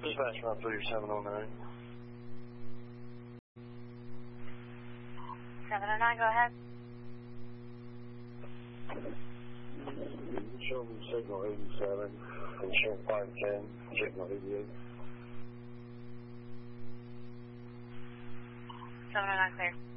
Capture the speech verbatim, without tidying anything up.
Dispatch one three seven oh nine. seven oh nine, go ahead. Show me signal eighty-seven and show five ten, signal eighty-eight. seven oh nine, clear.